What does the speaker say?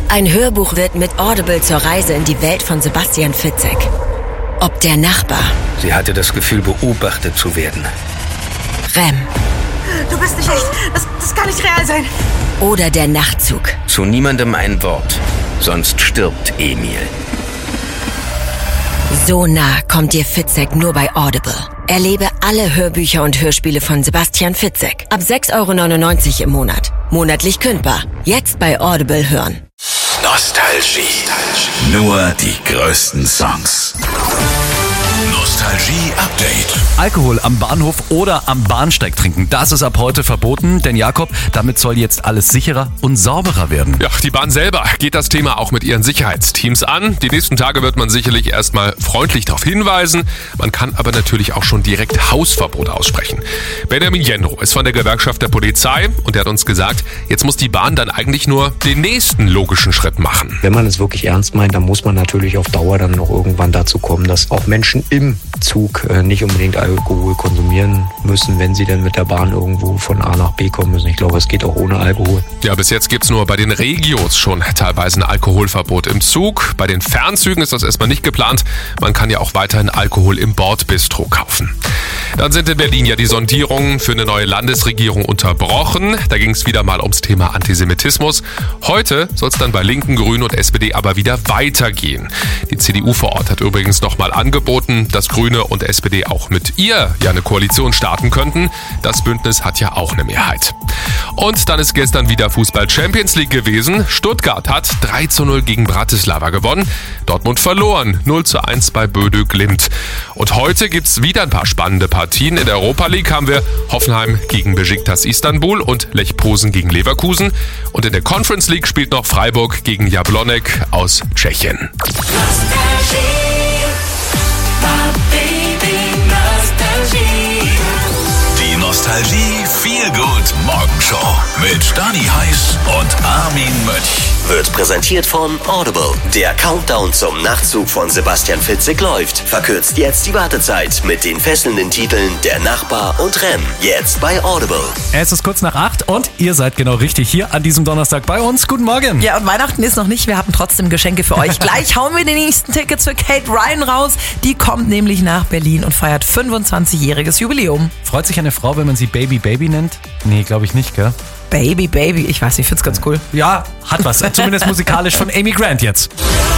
Ein Hörbuch wird mit Audible zur Reise in die Welt von Sebastian Fitzek. Ob der Nachbar. Sie hatte das Gefühl, beobachtet zu werden. Rem. Du bist nicht echt. Das kann nicht real sein. Oder der Nachtzug. Zu niemandem ein Wort, sonst stirbt Emil. So nah kommt dir Fitzek nur bei Audible. Erlebe alle Hörbücher und Hörspiele von Sebastian Fitzek. Ab 6,99 € im Monat. Monatlich kündbar. Jetzt bei Audible hören. Nostalgie. Nur die größten Songs. Nostalgie Update. Alkohol am Bahnhof oder am Bahnsteig trinken, das ist ab heute verboten. Denn Jakob, damit soll jetzt alles sicherer und sauberer werden. Ja, die Bahn selber geht das Thema auch mit ihren Sicherheitsteams an. Die nächsten Tage wird man sicherlich erstmal freundlich darauf hinweisen. Man kann aber natürlich auch schon direkt Hausverbot aussprechen. Benjamin Jenro ist von der Gewerkschaft der Polizei und er hat uns gesagt, jetzt muss die Bahn dann eigentlich nur den nächsten logischen Schritt machen. Wenn man es wirklich ernst meint, dann muss man natürlich auf Dauer dann noch irgendwann dazu kommen, dass auch Menschen im Zug nicht unbedingt Alkohol konsumieren müssen, wenn sie dann mit der Bahn irgendwo von A nach B kommen müssen. Ich glaube, es geht auch ohne Alkohol. Ja, bis jetzt gibt's nur bei den Regios schon teilweise ein Alkoholverbot im Zug. Bei den Fernzügen ist das erstmal nicht geplant. Man kann ja auch weiterhin Alkohol im Bordbistro kaufen. Dann sind in Berlin ja die Sondierungen für eine neue Landesregierung unterbrochen. Da ging es wieder mal ums Thema Antisemitismus. Heute soll es dann bei Linken, Grünen und SPD aber wieder weitergehen. Die CDU vor Ort hat übrigens nochmal angeboten, dass Grüne und SPD auch mit ihr ja eine Koalition starten könnten. Das Bündnis hat ja auch eine Mehrheit. Und dann ist gestern wieder Fußball-Champions League gewesen. Stuttgart hat 3:0 gegen Bratislava gewonnen. Dortmund verloren, 0:1 bei Böde Glimt. Und heute gibt's wieder ein paar spannende Partien. In der Europa League haben wir Hoffenheim gegen Besiktas Istanbul und Lech Posen gegen Leverkusen. Und in der Conference League spielt noch Freiburg gegen Jablonek aus Tschechien. Die Nostalgie Feel Good Morgenshow mit Stani Heiß und Armin Mönch. Wird präsentiert von Audible. Der Countdown zum Nachtzug von Sebastian Fitzek läuft. Verkürzt jetzt die Wartezeit mit den fesselnden Titeln Der Nachbar und Rem. Jetzt bei Audible. Es ist kurz nach 8 und ihr seid genau richtig hier an diesem Donnerstag bei uns. Guten Morgen. Ja, und Weihnachten ist noch nicht. Wir haben trotzdem Geschenke für euch. Gleich hauen wir die nächsten Tickets für Kate Ryan raus. Die kommt nämlich nach Berlin und feiert 25-jähriges Jubiläum. Freut sich eine Frau, wenn man sie Baby Baby nennt? Nee, glaube ich nicht, gell? Baby, Baby. Ich weiß nicht, ich find's ganz cool. Ja, hat was. Zumindest musikalisch von Amy Grant jetzt.